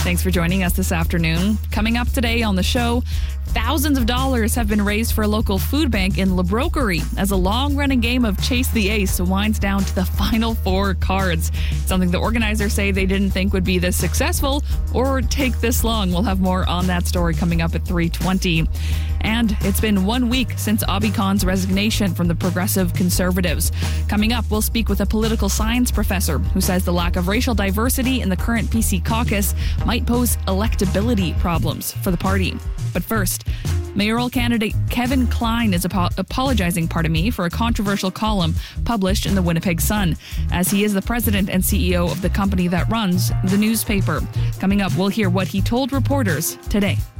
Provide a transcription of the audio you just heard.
Thanks for joining us this afternoon. Coming up today on the show, thousands of dollars have been raised for a local food bank in La Broquerie as a long-running game of Chase the Ace winds down to the final 4 cards. Something the organizers say they didn't think would be this successful or take this long. We'll have more on that story coming up at 3:20. And it's been 1 week since Obby Khan's resignation from the Progressive Conservatives. Coming up, we'll speak with a political science professor who says the lack of racial diversity in the current PC caucus might pose electability problems for the party. But first, mayoral candidate Kevin Klein is apologizing, for a controversial column published in the Winnipeg Sun, as he is the president and CEO of the company that runs the newspaper. Coming up, we'll hear what he told reporters today.